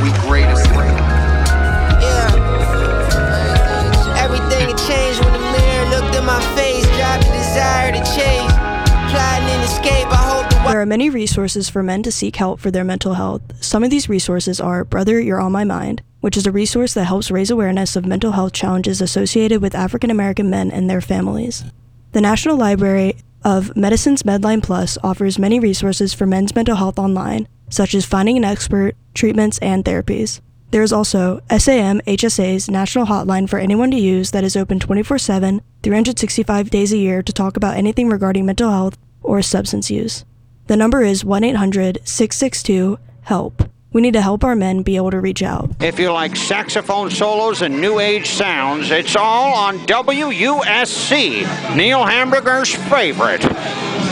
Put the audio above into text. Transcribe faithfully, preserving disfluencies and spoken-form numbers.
we greatest. Yeah. Everything had changed when the mirror looked in my face. Dropped the desire to chase. Plotting and escape. I hope the There are many resources for men to seek help for their mental health. Some of these resources are Brother, You're on My Mind, which is a resource that helps raise awareness of mental health challenges associated with African American men and their families. The National Library of Medicine's Medline Plus offers many resources for men's mental health online, such as finding an expert, treatments, and therapies. There is also S A M H S A's national hotline for anyone to use that is open twenty-four seven, three hundred sixty-five days a year to talk about anything regarding mental health or substance use. The number is one eight hundred, six six two, HELP. We need to help our men be able to reach out. If you like saxophone solos and new age sounds, it's all on W U S C, Neil Hamburger's favorite.